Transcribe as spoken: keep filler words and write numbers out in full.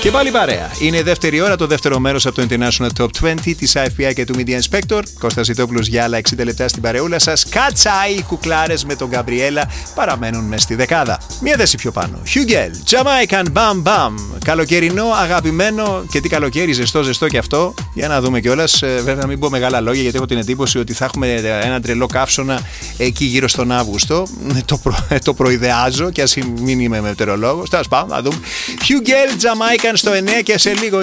Και πάλι παρέα. Είναι η δεύτερη ώρα, το δεύτερο μέρος από το International Top είκοσι της άι εφ πι άι και του Media Inspector. Κώστας Ζητόπουλος για άλλα εξήντα λεπτά στην παρεούλα σας. Κάτσαοι, οι κουκλάρες με τον Γκαμπριέλα παραμένουν μες στη δεκάδα. Μία θέση πιο πάνω. Χιούγκελ, Jamaican Bam Bam. Καλοκαιρινό, αγαπημένο και τι καλοκαίρι, ζεστό, ζεστό και αυτό. Για να δούμε κιόλας. Βέβαια, να μην πω μεγάλα λόγια γιατί έχω την εντύπωση ότι θα έχουμε ένα τρελό καύσωνα εκεί γύρω στον Αύγουστο. Το, προ, το προειδεάζω και ας μην είμαι μετεωρολόγος. Τέλος πάντων, να δούμε. Χιούγκελ, Jamaican στο εννέα και σε λίγο